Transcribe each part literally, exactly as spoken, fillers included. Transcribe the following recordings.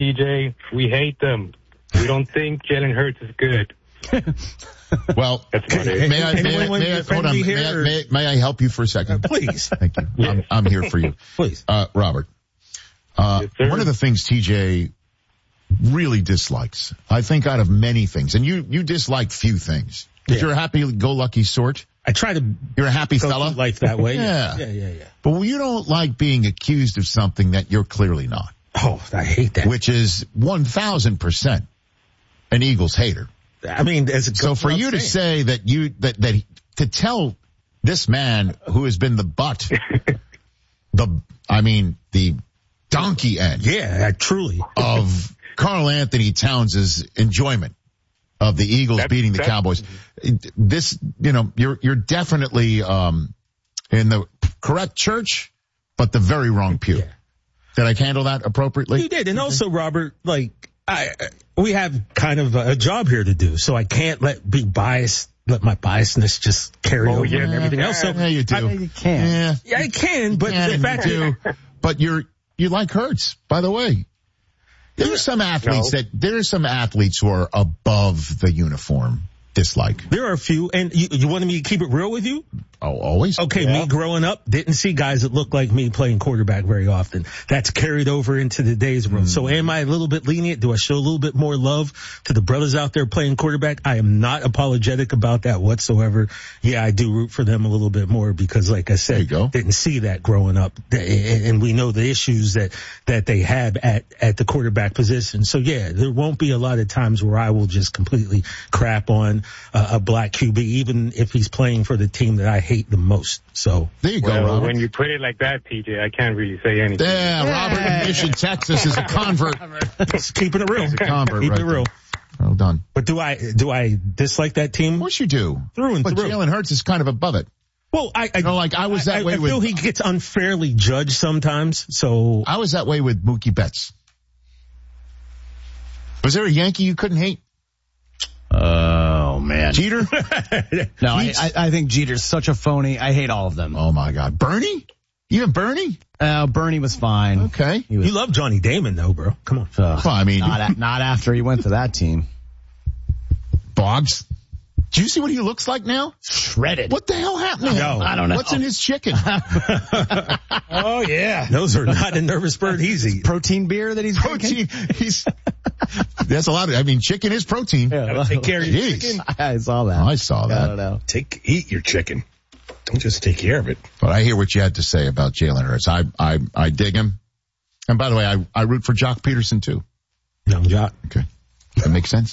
T J. We hate them. We don't think Jalen Hurts is good. Well, may I, may I, may I, hold on, may I, may, may I help you for a second? Uh, please. Thank you. Yes. I'm, I'm here for you. Please. Uh, Robert, uh, yes, one of the things T J really dislikes, I think out of many things, and you, you dislike few things. Yeah. You're a happy-go-lucky sort. I try to You're a happy go fella. through life that way. Yeah. Yeah, yeah, yeah. But you don't like being accused of something that you're clearly not, Oh, I hate that. which is one thousand percent an Eagles hater. I mean, as it So goes for without you to saying. say that you, that, that, he, to tell this man who has been the butt, the, I mean, the donkey end Yeah, I truly. of Carl Anthony Towns' enjoyment of the Eagles That's- beating the that's- Cowboys. This, you know, you're, you're definitely, um, in the correct church, but the very wrong pew. Yeah. Did I handle that appropriately? You did. And also, Robert, like, I, we have kind of a job here to do, so I can't let be biased, let my biasness just carry Oh, over yeah, and everything else. So Yeah, you do. I, You can. Yeah. yeah, I can, but Yeah, the you fact do. But you're, you like Hurts, by the way. There are some athletes No. that, there are some athletes who are above the uniform dislike. there are a few, and you, you wanted me to keep it real with you? Oh, always? Okay, me growing up, didn't see guys that looked like me playing quarterback very often. That's carried over into the days world. Mm. So am I a little bit lenient? Do I show a little bit more love to the brothers out there playing quarterback? I am not apologetic about that whatsoever. Yeah, I do root for them a little bit more because, like I There you said, go. didn't see that growing up. And we know the issues that, that they have at, at the quarterback position. So yeah, there won't be a lot of times where I will just completely crap on uh, a black Q B, even if he's playing for the team that I hate the most. So There you go, Well, Robert. when you put it like that, T J, I can't really say anything. Yeah, Robert in Mission, Texas is a convert. just keeping it real. He's a convert, Keep right it real. there. Well done. But do I do I dislike that Of team? course you do. Through and But through. Jalen Hurts is kind of above it. Well, I, I You know, like I was that I, way I with, feel he gets unfairly judged sometimes. So I was that way with Mookie Betts. Was there a Yankee you couldn't hate? Oh, man. Jeter? No, I, I, I think Jeter's such a phony. I hate all of them. Oh my God. Bernie? Even Bernie? Uh, Bernie was fine. Okay. He was, you love Johnny Damon though, bro. Come on. uh, Well, I mean, not, a, not after he went to that team. Boggs. Do you see what he looks like now? Shredded. What the hell happened? No. I don't know. What's in his chicken? Oh, yeah. Those are not a nervous bird easy. Protein beer that he's drinking? Protein. He's, that's a lot of, I mean, chicken is protein. Yeah, Take care of your Jeez. chicken. I saw that. I saw I that. don't know. Take, eat your chicken. Don't just take care of it. But I hear what you had to say about Jalen Hurts. I, I, I dig him. And by the way, I, I root for Jock Peterson too. Young Jock. Okay. That makes sense.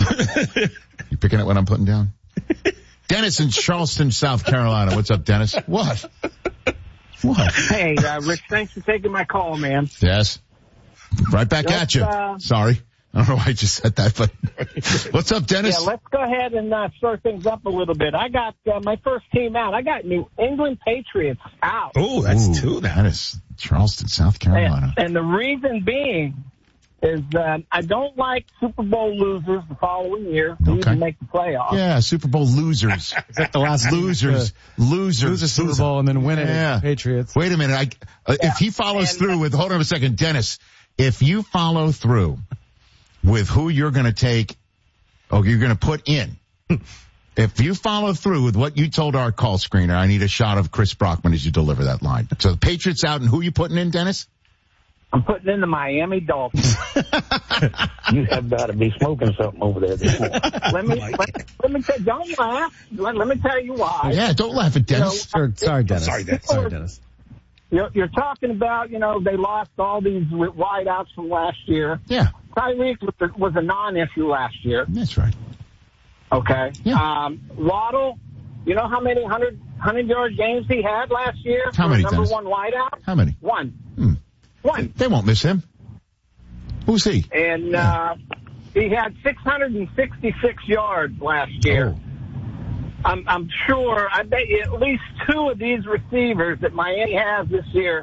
You picking up what I'm putting down? Dennis in Charleston, South Carolina. What's up, Dennis? What? What? Hey, uh, Rich, thanks for taking my call, man. Yes. Right back Let's, at you. uh, Sorry. I don't know why I just said that, but what's up, Dennis? Yeah, let's go ahead and uh, stir things up a little bit. I got uh, my first team out. I got New England Patriots out. Oh, that's Ooh, two now. Dennis, Charleston, South Carolina. And, and the reason being is um, I don't like Super Bowl losers the following year who Okay. even make the playoffs. Yeah, Super Bowl losers. Is that the last losers. Losers. Lose a Super Bowl and then win it. Yeah. Patriots. Wait a minute. I, uh, If he follows And- through with, hold on a second, Dennis, if you follow through with who you're going to take, or you're going to put in, if you follow through with what you told our call screener, I need a shot of Chris Brockman as you deliver that line. So the Patriots out, and who you putting in, Dennis? I'm putting in the Miami Dolphins. You have got to be smoking something over there this morning. let me let, let me tell don't laugh. Let, let me tell you why. Yeah, don't laugh at Dennis. You know, Sure, sorry, Dennis. Sorry, Dennis. Sorry, Dennis. You're, you're talking about, you know, they lost all these wideouts from last year. Yeah, Tyreek was a, was a non-issue last year. that's right. Okay. Yeah. Um, Waddle, you know how many hundred hundred yard games he had last year? How for many, number Dennis? one wideout? How many? One. Hmm. One. They won't miss him. Who's he? And uh, he had six hundred sixty-six yards last year. Oh. I'm, I'm sure, I bet you at least two of these receivers that Miami has this year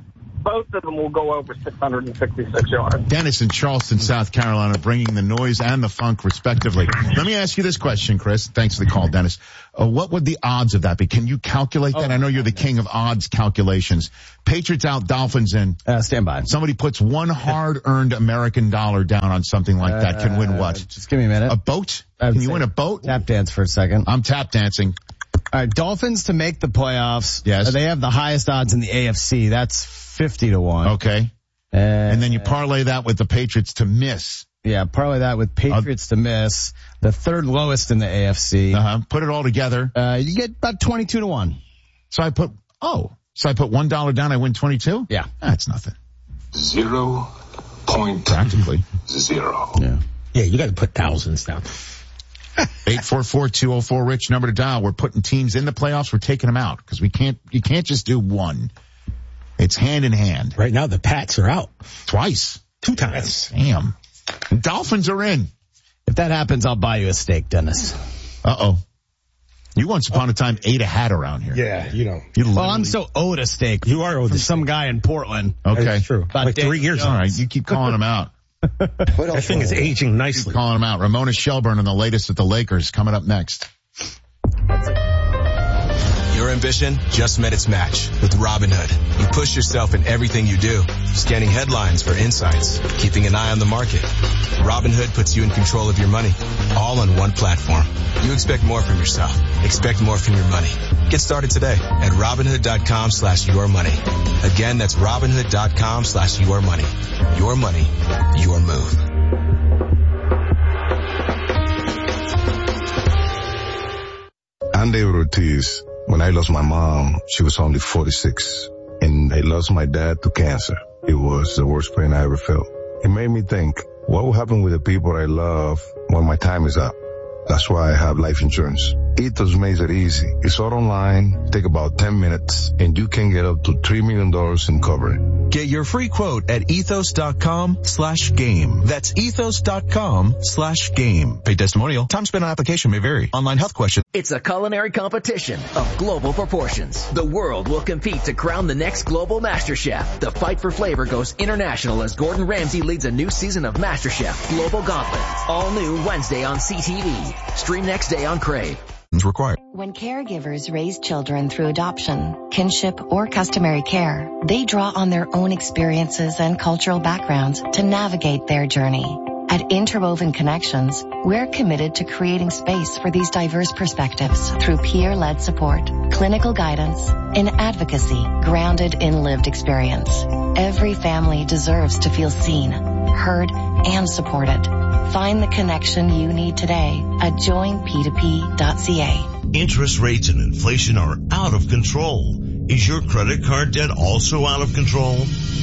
both of them will go over six hundred sixty-six yards. Dennis in Charleston, South Carolina, bringing the noise and the funk respectively. Let me ask you this question, Chris. Thanks for the call, Dennis. Uh, what would the odds of that be? Can you calculate that? Oh, I know you're the king of odds calculations. Patriots out, Dolphins in. Uh, stand by. Somebody puts one hard-earned American dollar down on something like that. Can win what? Uh, just give me a minute. A boat? Can you win a boat? Tap dance for a second. I'm tap dancing. All right, Dolphins to make the playoffs. Yes. Uh, they have the highest odds in the A F C. That's fifty to one. Okay. Uh, And then you parlay that with the Patriots to miss. Yeah, parlay that with Patriots uh, to miss. The third lowest in the A F C. Uh-huh. Put it all together. Uh, you get about twenty-two to one. So I put, oh, so I put one dollar down, I win twenty-two? Yeah. That's nothing. Zero point Practically. zero. Yeah. Yeah, you got to put thousands down. eight four four, two oh four, rich number to dial. We're putting teams in the playoffs. We're taking them out because we can't, you can't just do one. It's hand in hand. Right now, the Pats are out. Twice. Two times. Damn. Dolphins are in. If that happens, I'll buy you a steak, Dennis. Uh-oh. You once upon a time ate a hat around here. Yeah, you know. You Well, I'm so owed a steak. You are owed from a some guy in Portland. Okay. That's true. About Like Dave three years. Jones. All right. You keep calling them out. That thing is aging nicely. Calling them out. Ramona Shelburne and the latest at the Lakers coming up next. Your ambition just met its match with Robinhood. You push yourself in everything you do, scanning headlines for insights, keeping an eye on the market. Robinhood puts you in control of your money, all on one platform. You expect more from yourself. Expect more from your money. Get started today at Robinhood.com slash your money. Again, that's Robinhood.com slash your money. Your money, your move. I'm David Ortiz. When I lost my mom, she was only forty-six. And I lost my dad to cancer. It was the worst pain I ever felt. It made me think, what will happen with the people I love when my time is up? That's why I have life insurance. Ethos makes it easy. It's all online, take about ten minutes, and you can get up to three million dollars in coverage. Get your free quote at ethos.com slash game. That's ethos.com slash game. Pay testimonial. Time spent on application may vary. Online health question. It's a culinary competition of global proportions. The world will compete to crown the next global master chef. The fight for flavor goes international as Gordon Ramsay leads a new season of MasterChef Global Gauntlet. All new Wednesday on C T V. Stream next day on Crave. Required. When caregivers raise children through adoption, kinship, or customary care, they draw on their own experiences and cultural backgrounds to navigate their journey. At Interwoven Connections, we're committed to creating space for these diverse perspectives through peer-led support, clinical guidance, and advocacy grounded in lived experience. Every family deserves to feel seen, heard, and supported. Find the connection you need today at join p two p dot c a. Interest rates and inflation are out of control. Is your credit card debt also out of control?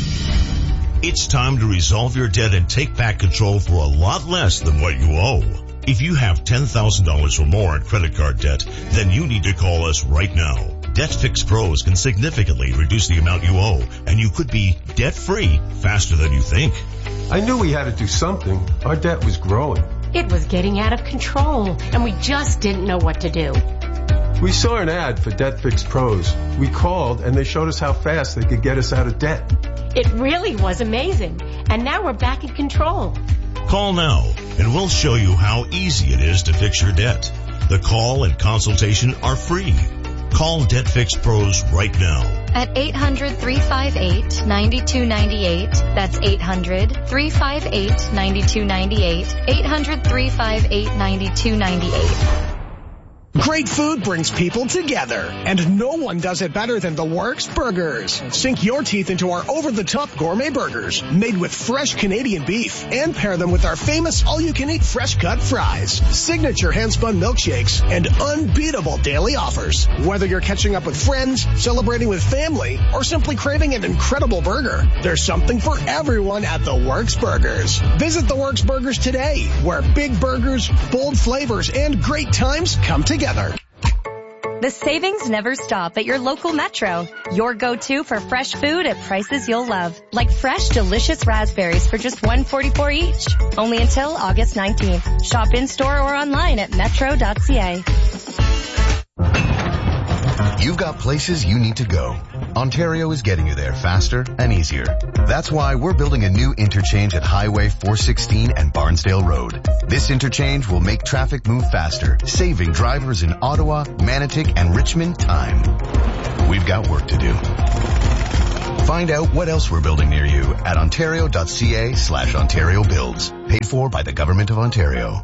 It's time to resolve your debt and take back control for a lot less than what you owe. If you have ten thousand dollars or more in credit card debt, then you need to call us right now. Debt Fix Pros can significantly reduce the amount you owe, and you could be debt-free faster than you think. I knew we had to do something. Our debt was growing. It was getting out of control, and we just didn't know what to do. We saw an ad for Debt Fix Pros. We called, and they showed us how fast they could get us out of debt. It really was amazing, and now we're back in control. Call now, and we'll show you how easy it is to fix your debt. The call and consultation are free. Call Debt Fix Pros right now. At eight hundred, three five eight, nine two nine eight. That's eight hundred, three five eight, nine two nine eight. eight hundred, three five eight, nine two nine eight. Great food brings people together, and no one does it better than The Works Burgers. Sink your teeth into our over-the-top gourmet burgers, made with fresh Canadian beef, and pair them with our famous all-you-can-eat fresh-cut fries, signature hand-spun milkshakes, and unbeatable daily offers. Whether you're catching up with friends, celebrating with family, or simply craving an incredible burger, there's something for everyone at The Works Burgers. Visit The Works Burgers today, where big burgers, bold flavors, and great times come together. The savings never stop at your local Metro. Your go-to for fresh food at prices you'll love. Like fresh, delicious raspberries for just one dollar and forty-four cents each. Only until August nineteenth. Shop in-store or online at metro dot c a. You've got places you need to go. Ontario is getting you there faster and easier. That's why we're building a new interchange at Highway four sixteen and Barnsdale Road. This interchange will make traffic move faster, saving drivers in Ottawa, Manotick, and Richmond time. We've got work to do. Find out what else we're building near you at ontario.ca slash Ontario Builds. Paid for by the Government of Ontario.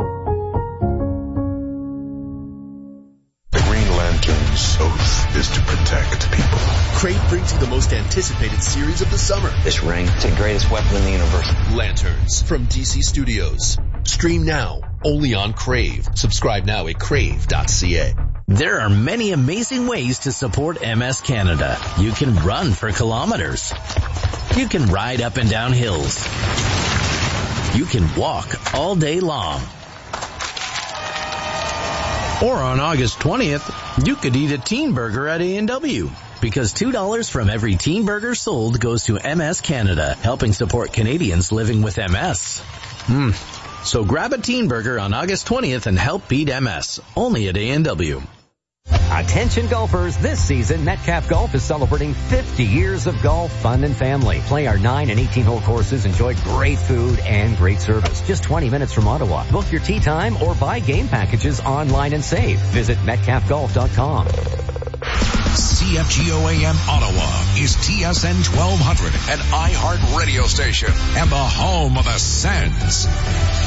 The Green Lantern's oath is to protect people. Crave brings you the most anticipated series of the summer. This ring, it's the greatest weapon in the universe. Lanterns from D C Studios. Stream now, only on Crave. Subscribe now at crave dot c a. There are many amazing ways to support M S Canada. You can run for kilometers. You can ride up and down hills. You can walk all day long. Or on August twentieth, you could eat a teen burger at A and W. Because two dollars from every teen burger sold goes to M S Canada, helping support Canadians living with M S. Hmm. So grab a teen burger on August twentieth and help beat M S. Only at A and W. Attention golfers, this season Metcalf Golf is celebrating fifty years of golf, fun, and family. Play our nine and eighteen hole courses, enjoy great food and great service. Just twenty minutes from Ottawa. Book your tee time or buy game packages online and save. Visit metcalf golf dot com. C F G O A M Ottawa is T S N twelve hundred, an iHeart radio station and the home of the Sens.